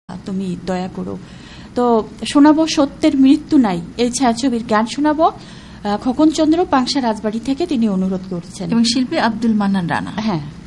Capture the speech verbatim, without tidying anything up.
তুমি দয়া করো। তো শোনাবো সত্যের মৃত্যু নাই, এই ছায়াছবির গান শোনাবো খোকনচন্দ্র পাংশা রাজবাড়ি থেকে, তিনি অনুরোধ করছেন, এবং শিল্পী আব্দুল মান্নান রানা। হ্যাঁ।